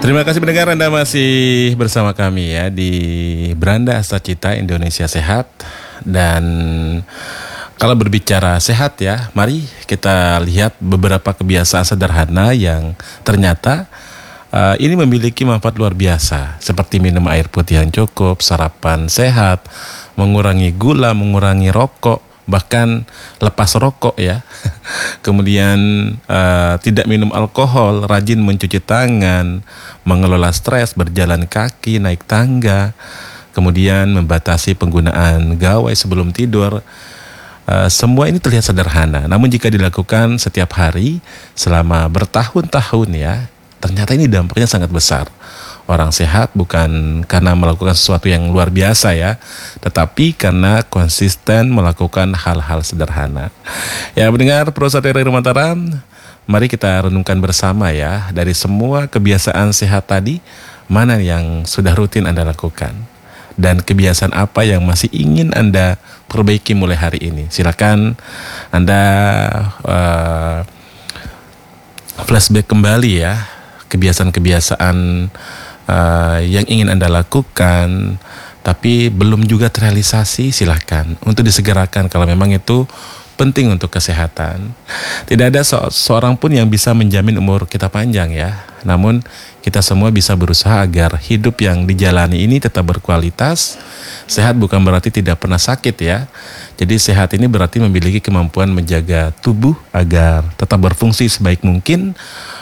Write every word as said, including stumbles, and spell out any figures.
Terima kasih pendengar, Anda masih bersama kami ya di Beranda Astacita Indonesia Sehat. Dan kalau berbicara sehat ya, mari kita lihat beberapa kebiasaan sederhana yang ternyata uh, ini memiliki manfaat luar biasa, seperti minum air putih yang cukup, sarapan sehat, mengurangi gula, mengurangi rokok, bahkan lepas rokok ya. Kemudian uh, tidak minum alkohol, rajin mencuci tangan, mengelola stres, berjalan kaki, naik tangga, kemudian membatasi penggunaan gawai sebelum tidur. Uh, semua ini terlihat sederhana, namun jika dilakukan setiap hari selama bertahun-tahun ya, ternyata ini dampaknya sangat besar. Orang sehat bukan karena melakukan sesuatu yang luar biasa ya, tetapi karena konsisten melakukan hal-hal sederhana. Ya, mendengar Pro Satria Rumah Taram, mari kita renungkan bersama ya, dari semua kebiasaan sehat tadi, mana yang sudah rutin Anda lakukan? Dan kebiasaan apa yang masih ingin Anda perbaiki mulai hari ini? Silakan Anda uh, flashback kembali ya, kebiasaan-kebiasaan Uh, yang ingin Anda lakukan tapi belum juga terrealisasi, silahkan untuk disegerakan kalau memang itu penting untuk kesehatan. Tidak ada se- seorang pun yang bisa menjamin umur kita panjang ya, namun kita semua bisa berusaha agar hidup yang dijalani ini tetap berkualitas. Sehat bukan berarti tidak pernah sakit ya. Jadi sehat ini berarti memiliki kemampuan menjaga tubuh agar tetap berfungsi sebaik mungkin,